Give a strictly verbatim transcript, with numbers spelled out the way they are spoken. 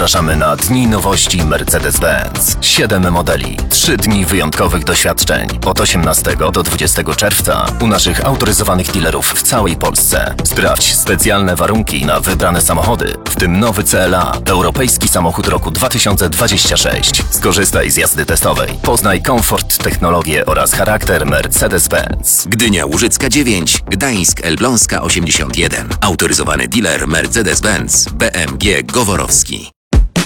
Zapraszamy na Dni Nowości Mercedes-Benz. Siedem modeli, trzy dni wyjątkowych doświadczeń od osiemnastego do dwudziestego czerwca u naszych autoryzowanych dealerów w całej Polsce. Sprawdź specjalne warunki na wybrane samochody, w tym nowy C L A, europejski samochód roku dwa tysiące dwudziesty trzeci. Skorzystaj z jazdy testowej. Poznaj komfort, technologię oraz charakter Mercedes-Benz. Gdynia Łużycka dziewięć, Gdańsk Elbląska osiemdziesiąt jeden. Autoryzowany dealer Mercedes-Benz B M G Goworowski.